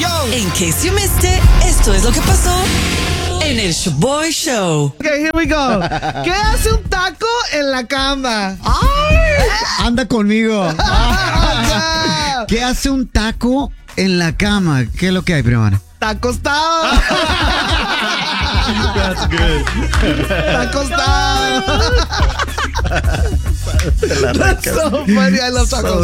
información. In case you missed it, esto es lo que pasó en el Shoboy Show. Okay, here we go. ¿Qué hace un taco en la cama? Anda conmigo. ¿Qué hace un taco en la cama? ¿Qué es lo que hay, primero? Está acostado. That's good. Está acostado. That's so funny. I love tacos.